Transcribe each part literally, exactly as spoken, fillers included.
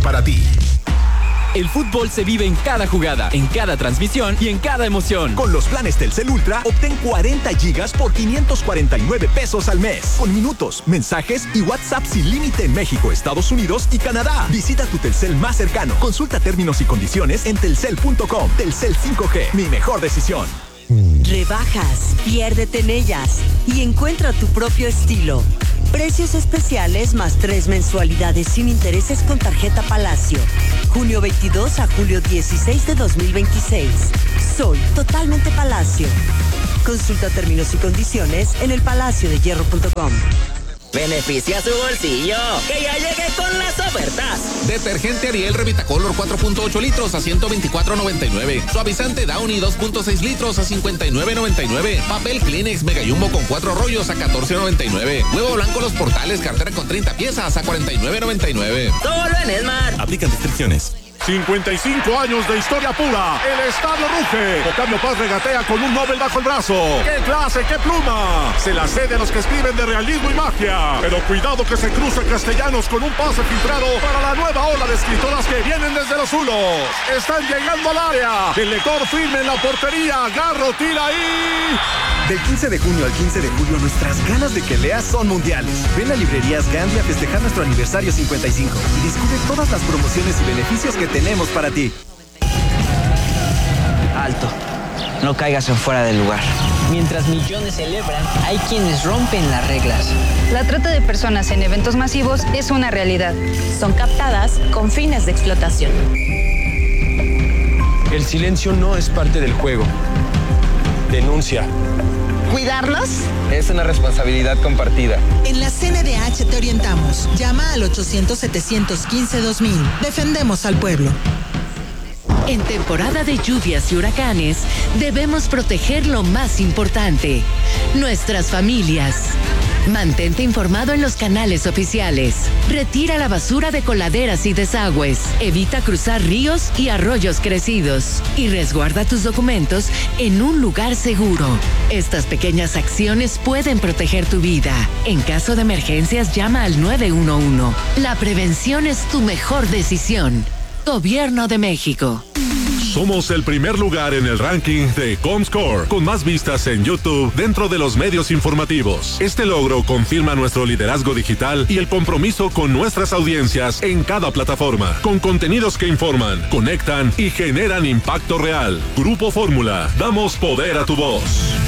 para ti. El fútbol se vive en cada jugada, en cada transmisión y en cada emoción. Con los planes Telcel Ultra, obtén cuarenta gigas por quinientos cuarenta y nueve pesos al mes. Con minutos, mensajes y WhatsApp sin límite en México, Estados Unidos y Canadá. Visita tu Telcel más cercano. Consulta términos y condiciones en telcel punto com. Telcel cinco G, mi mejor decisión. Rebajas, piérdete en ellas y encuentra tu propio estilo. Precios especiales más tres mensualidades sin intereses con tarjeta Palacio. junio veintidós a julio dieciséis de dos mil veintiséis. Soy totalmente Palacio. Consulta términos y condiciones en el palacio de hierro punto com. Beneficia su bolsillo, que ya llegué con las ofertas. Detergente Ariel Revitacolor cuatro punto ocho litros a ciento veinticuatro noventa y nueve. Suavizante Downy dos punto seis litros a cincuenta y nueve noventa y nueve. Papel Kleenex Mega Jumbo con cuatro rollos a catorce noventa y nueve. Huevo blanco Los Portales cartera con treinta piezas a cuarenta y nueve noventa y nueve. Solo en Esmar. Aplican restricciones. cincuenta y cinco años de historia pura. El estadio ruge. Octavio Paz regatea con un Nobel bajo el brazo. ¡Qué clase, qué pluma! Se la cede a los que escriben de realismo y magia. Pero cuidado que se cruza Castellanos con un pase filtrado para la nueva ola de escritoras que vienen desde los Zulos. Están llegando al área. El lector firme en la portería. Garro tira ahí. Del quince de junio al quince de julio, nuestras ganas de que leas son mundiales. Ven a Librerías Gandhi a festejar nuestro aniversario cincuenta y cinco y descubre todas las promociones y beneficios que tenemos para ti. Alto, no caigas en fuera del lugar. Mientras millones celebran, hay quienes rompen las reglas. La trata de personas en eventos masivos es una realidad. Son captadas con fines de explotación. El silencio no es parte del juego. Denuncia. ¿Cuidarlos? Es una responsabilidad compartida. En la C N D H te orientamos. Llama al ochocientos, setecientos quince, dos mil. Defendemos al pueblo. En temporada de lluvias y huracanes, debemos proteger lo más importante, nuestras familias. Mantente informado en los canales oficiales. Retira la basura de coladeras y desagües. Evita cruzar ríos y arroyos crecidos. Y resguarda tus documentos en un lugar seguro. Estas pequeñas acciones pueden proteger tu vida. En caso de emergencias, llama al nueve uno uno. La prevención es tu mejor decisión. Gobierno de México. Somos el primer lugar en el ranking de Comscore, con más vistas en YouTube dentro de los medios informativos. Este logro confirma nuestro liderazgo digital y el compromiso con nuestras audiencias en cada plataforma, con contenidos que informan, conectan y generan impacto real. Grupo Fórmula, damos poder a tu voz.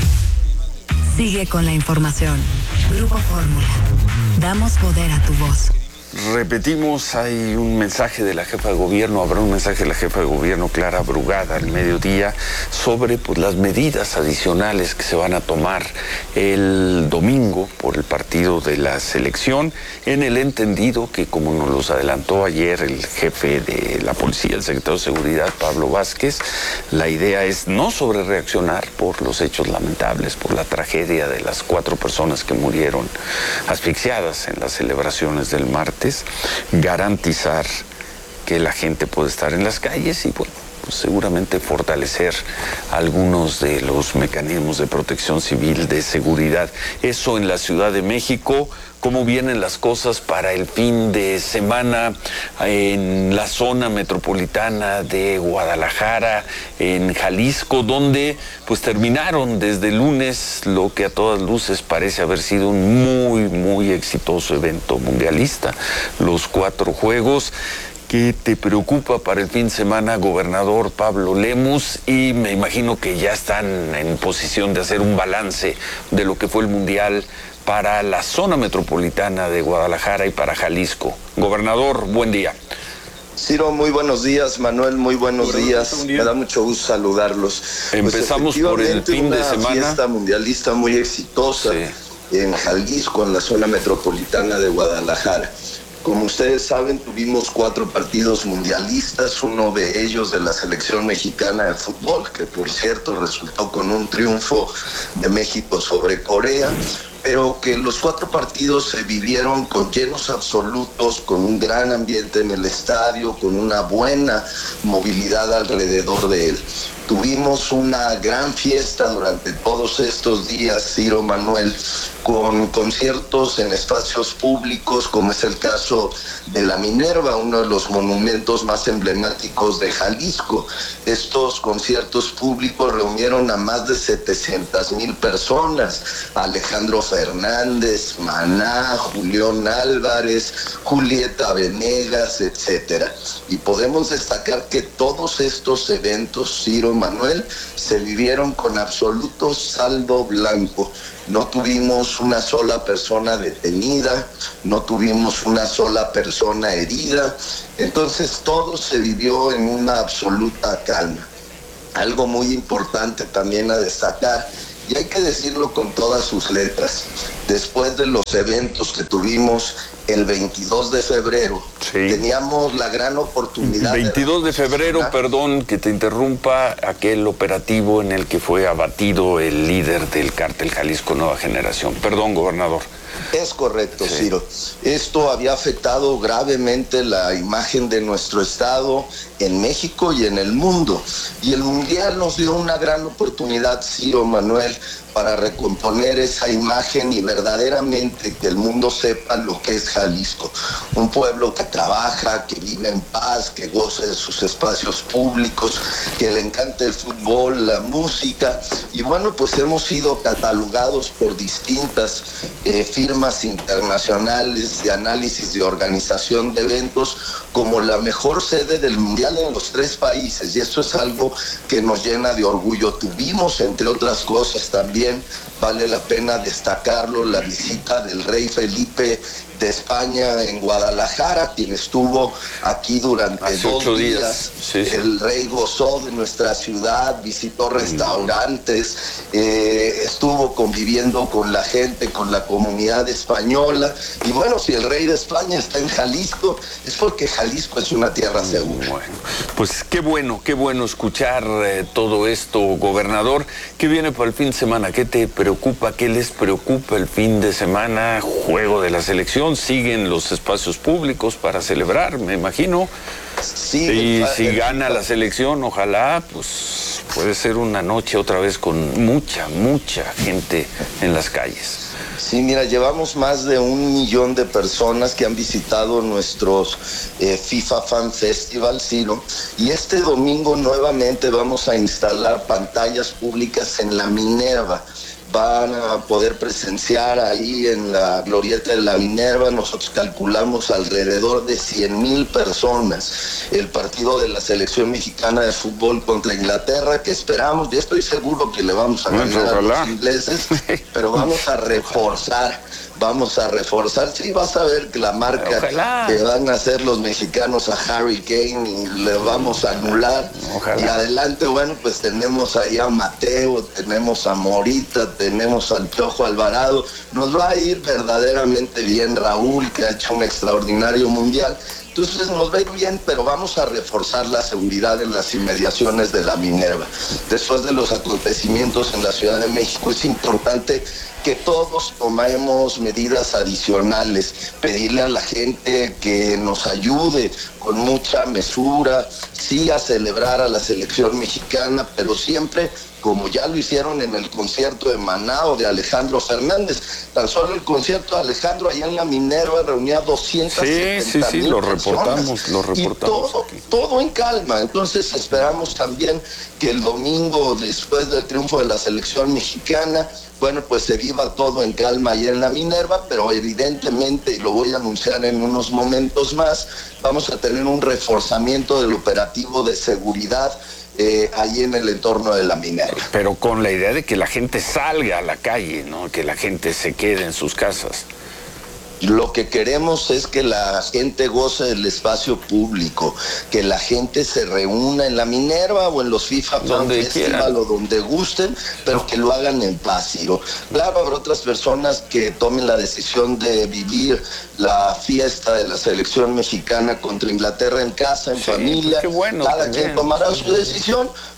Sigue con la información. Grupo Fórmula, damos poder a tu voz. Repetimos, hay un mensaje de la jefa de gobierno, habrá un mensaje de la jefa de gobierno, Clara Brugada, al mediodía, sobre pues, las medidas adicionales que se van a tomar el domingo por el partido de la selección, en el entendido que, como nos los adelantó ayer el jefe de la policía, el secretario de Seguridad, Pablo Vázquez, la idea es no sobrereaccionar por los hechos lamentables, por la tragedia de las cuatro personas que murieron asfixiadas en las celebraciones del martes, garantizar que la gente puede estar en las calles y bueno, pues seguramente fortalecer algunos de los mecanismos de protección civil, de seguridad. Eso en la Ciudad de México. ¿Cómo vienen las cosas para el fin de semana en la zona metropolitana de Guadalajara, en Jalisco, donde pues terminaron desde el lunes lo que a todas luces parece haber sido un muy, muy exitoso evento mundialista? Los cuatro juegos. ¿Qué te preocupa para el fin de semana, gobernador Pablo Lemus? Y me imagino que ya están en posición de hacer un balance de lo que fue el Mundial para la zona metropolitana de Guadalajara y para Jalisco. Gobernador, buen día. Ciro, muy buenos días. Manuel, muy buenos días. Me da mucho gusto saludarlos. Empezamos pues por el fin de semana. Una fiesta mundialista muy exitosa sí. en Jalisco, en la zona metropolitana de Guadalajara. Como ustedes saben, tuvimos cuatro partidos mundialistas, uno de ellos de la selección mexicana de fútbol, que por cierto resultó con un triunfo de México sobre Corea. pero que los cuatro partidos se vivieron con llenos absolutos, con un gran ambiente en el estadio, con una buena movilidad alrededor de él. Tuvimos una gran fiesta durante todos estos días, Ciro, Manuel, con conciertos en espacios públicos, como es el caso de la Minerva, uno de los monumentos más emblemáticos de Jalisco. Estos conciertos públicos reunieron a más de setecientas mil personas: Alejandro Fernández, Maná, Julián Álvarez, Julieta Venegas, etcétera. Y podemos destacar que todos estos eventos, Ciro, Manuel, se vivieron con absoluto saldo blanco. No tuvimos una sola persona detenida, no tuvimos una sola persona herida, entonces todo se vivió en una absoluta calma. Algo muy importante también a destacar, y hay que decirlo con todas sus letras, después de los eventos que tuvimos el veintidós de febrero, sí, teníamos la gran oportunidad... veintidós de febrero, perdón que te interrumpa, aquel operativo en el que fue abatido el líder del cártel Jalisco Nueva Generación. Perdón, gobernador. Es correcto, sí, Ciro. Esto había afectado gravemente la imagen de nuestro estado en México y en el mundo. Y el Mundial nos dio una gran oportunidad, Ciro, Manuel, para recomponer esa imagen y verdaderamente que el mundo sepa lo que es Jalisco. Un pueblo que trabaja, que vive en paz, que goce de sus espacios públicos, que le encanta el fútbol, la música. Y bueno, pues hemos sido catalogados por distintas eh, firmas internacionales de análisis de organización de eventos como la mejor sede del Mundial en los tres países. Y eso es algo que nos llena de orgullo. Tuvimos, entre otras cosas, también, vale la pena destacarlo, la visita del rey Felipe de España en Guadalajara, quien estuvo aquí durante Hace dos ocho días. días. Sí, sí. El rey gozó de nuestra ciudad, visitó restaurantes, eh, estuvo conviviendo con la gente, con la comunidad española. Y bueno, si el rey de España está en Jalisco, es porque Jalisco es una tierra segura. Bueno, pues qué bueno, qué bueno escuchar eh, todo esto, gobernador. ¿Qué viene para el fin de semana? ¿Qué te preocupa? ¿Qué les preocupa el fin de semana? Juego de la selección. Siguen los espacios públicos para celebrar, me imagino. Sí, y si gana la selección, ojalá, pues puede ser una noche otra vez con mucha, mucha gente en las calles. Sí, mira, llevamos más de un millón de personas que han visitado nuestros eh, FIFA Fan Festival, Ciro, y este domingo nuevamente vamos a instalar pantallas públicas en la Minerva. Van a poder presenciar ahí en la glorieta de la Minerva, nosotros calculamos alrededor de cien mil personas, el partido de la selección mexicana de fútbol contra Inglaterra, que esperamos, ya estoy seguro que le vamos a ganar bueno, a los ingleses, pero vamos a reforzar, vamos a reforzar, sí, vas a ver que la marca ojalá. que van a hacer los mexicanos a Harry Kane y le vamos a anular, ojalá. y adelante, bueno, pues tenemos ahí a Mateo, tenemos a Morita, tenemos al Piojo Alvarado, nos va a ir verdaderamente bien Raúl, que ha hecho un extraordinario mundial. Entonces nos va a ir bien, pero vamos a reforzar la seguridad en las inmediaciones de la Minerva. Después de los acontecimientos en la Ciudad de México, es importante que todos tomemos medidas adicionales, pedirle a la gente que nos ayude con mucha mesura, sí a celebrar a la selección mexicana, pero siempre como ya lo hicieron en el concierto de Maná o de Alejandro Fernández. Tan solo el concierto de Alejandro allá en la Minerva reunía doscientas setenta Sí, sí, sí, mil lo personas. reportamos, lo reportamos. Y todo, todo en calma. Entonces esperamos también que el domingo, después del triunfo de la selección mexicana, bueno, pues se viva todo en calma allá en la Minerva, pero evidentemente, y lo voy a anunciar en unos momentos más, vamos a tener un reforzamiento del operativo de seguridad Eh, ahí en el entorno de la Minerva. Pero con la idea de que la gente salga a la calle, ¿no? Que la gente se quede en sus casas. Lo que queremos es que la gente goce del espacio público, que la gente se reúna en la Minerva o en los FIFA Fan Festival o donde gusten, pero que lo hagan en paz, Ciro. Claro, habrá otras personas que tomen la decisión de vivir la fiesta de la selección mexicana contra Inglaterra en casa, en sí, familia. Qué bueno, Cada también. quien tomará su decisión.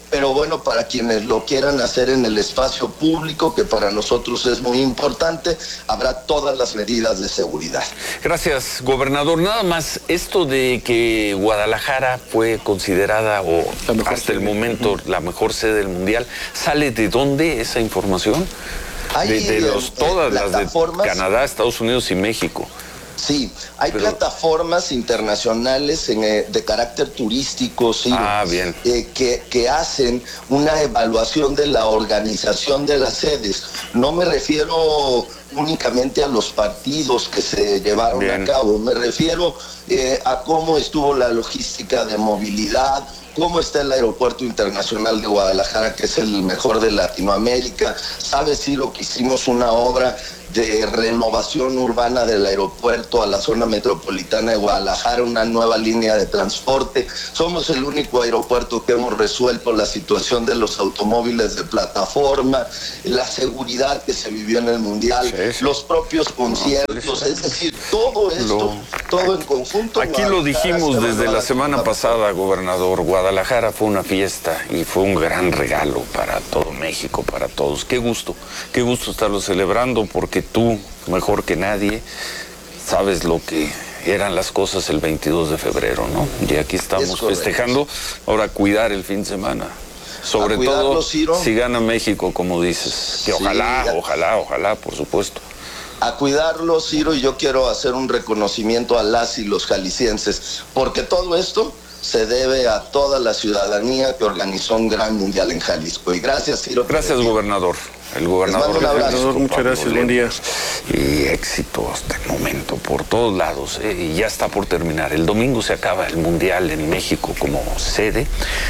pero bueno, para quienes lo quieran hacer en el espacio público, que para nosotros es muy importante, habrá todas las medidas de seguridad. Gracias, gobernador. Nada más, esto de que Guadalajara fue considerada o hasta el momento la mejor sede del Mundial, ¿sale de dónde esa información? Hay, de, de los, eh, todas las de Canadá, Estados Unidos y México. Sí, hay Pero... plataformas internacionales en, eh, de carácter turístico, sí, ah, bien. Eh, que, que hacen una evaluación de la organización de las sedes. No me refiero únicamente a los partidos que se llevaron bien. a cabo, me refiero eh, a cómo estuvo la logística de movilidad, cómo está el Aeropuerto Internacional de Guadalajara, que es el mejor de Latinoamérica. ¿Sabes, Ciro, que hicimos una obra de renovación urbana del aeropuerto a la zona metropolitana de Guadalajara, una nueva línea de transporte? Somos el único aeropuerto que hemos resuelto la situación de los automóviles de plataforma, la seguridad que se vivió en el Mundial, sí, sí. los propios conciertos, es decir, todo esto, lo... todo en conjunto. Aquí lo dijimos desde la semana pasada, gobernador. Guadalajara fue una fiesta y fue un gran regalo para todo México, para todos. Qué gusto, qué gusto estarlo celebrando, porque tú, mejor que nadie, sabes lo que eran las cosas el veintidós de febrero, ¿no? Y aquí estamos festejando. Ahora, cuidar el fin de semana. Sobre todo, Ciro, si gana México, como dices. Que ojalá, sí, ojalá, ojalá, por supuesto. A cuidarlo, Ciro, y yo quiero hacer un reconocimiento a las y los jaliscienses, porque todo esto se debe a toda la ciudadanía que organizó un gran mundial en Jalisco. Y gracias, Ciro. Gracias, gobernador. El gobernador. Un abrazo. Muchas gracias, buen día. Y éxito hasta el momento, por todos lados. ¿eh? Y ya está por terminar. El domingo se acaba el mundial en México como sede.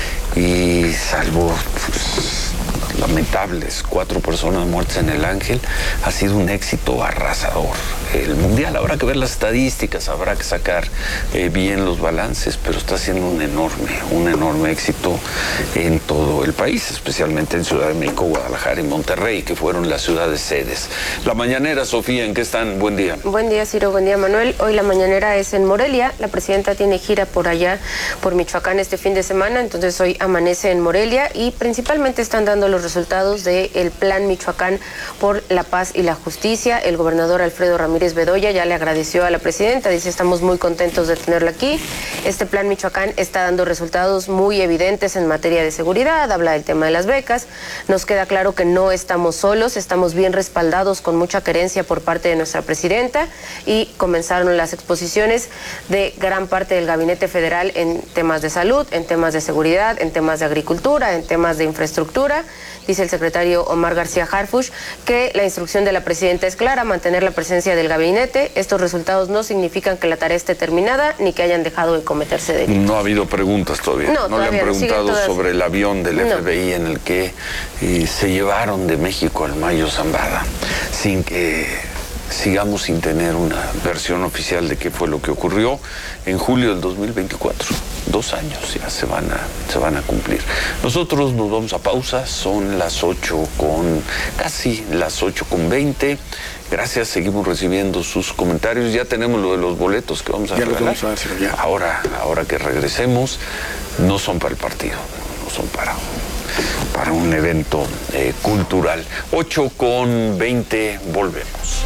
Y salvo pues, lamentables cuatro personas muertas en el Ángel, ha sido un éxito arrasador. El mundial, habrá que ver las estadísticas, habrá que sacar eh, bien los balances, pero está siendo un enorme, un enorme éxito en todo el país, especialmente en Ciudad de México, Guadalajara y Monterrey, que fueron las ciudades sedes. La mañanera, Sofía, ¿en qué están? Buen día. Buen día, Ciro, buen día, Manuel. Hoy la mañanera es en Morelia. La presidenta tiene gira por allá, por Michoacán, este fin de semana, entonces hoy amanece en Morelia y principalmente están dando los resultados del Plan Michoacán por la Paz y la Justicia. El gobernador Alfredo Ramírez Bedoya ya le agradeció a la presidenta, dice: estamos muy contentos de tenerla aquí. Este Plan Michoacán está dando resultados muy evidentes en materia de seguridad, habla del tema de las becas. Nos queda claro que no estamos solos, estamos bien respaldados, con mucha querencia por parte de nuestra presidenta, y comenzaron las exposiciones de gran parte del gabinete federal en temas de salud, en temas de seguridad, en temas de agricultura, en temas de infraestructura. Dice el secretario Omar García Harfuch que la instrucción de la presidenta es clara: mantener la presencia del gabinete. Estos resultados no significan que la tarea esté terminada ni que hayan dejado de cometerse delitos. No ha habido preguntas todavía. No, no todavía le han preguntado todas... sobre el avión del no. F B I en el que eh, se llevaron de México al Mayo Zambada, sin que sigamos sin tener una versión oficial de qué fue lo que ocurrió en julio del dos mil veinticuatro. Dos años ya se van a, se van a cumplir. Nosotros nos vamos a pausa, son las ocho con, casi las ocho con veinte. Gracias, seguimos recibiendo sus comentarios. Ya tenemos lo de los boletos que vamos a ya regalar. Vamos a dárselo ya. Ahora, ahora que regresemos, no son para el partido, no son para, para un evento eh, cultural. ocho con veinte, volvemos.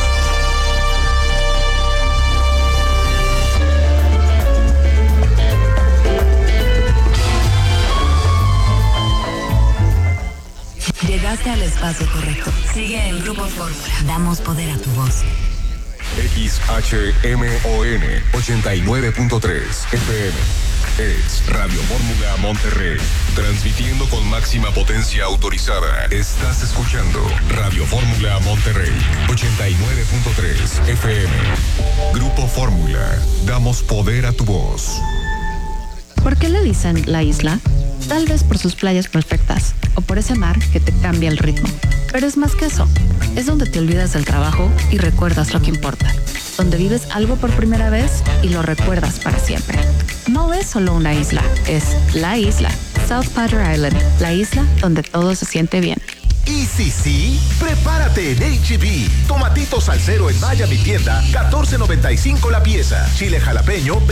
Llegaste al espacio correcto. Sigue en Grupo Fórmula. Damos poder a tu voz. X H M O N ochenta y nueve punto tres F M. Es Radio Fórmula Monterrey. Transmitiendo con máxima potencia autorizada. Estás escuchando Radio Fórmula Monterrey ochenta y nueve punto tres F M. Grupo Fórmula. Damos poder a tu voz. ¿Por qué le dicen la isla? Tal vez por sus playas perfectas o por ese mar que te cambia el ritmo. Pero es más que eso. Es donde te olvidas del trabajo y recuerdas lo que importa. Donde vives algo por primera vez y lo recuerdas para siempre. No es solo una isla, es la isla. South Padre Island, la isla donde todo se siente bien. Y si sí, prepárate en H E B. Tomatitos al cero en Maya Mi Tienda, catorce noventa y cinco la pieza. Chile jalapeño,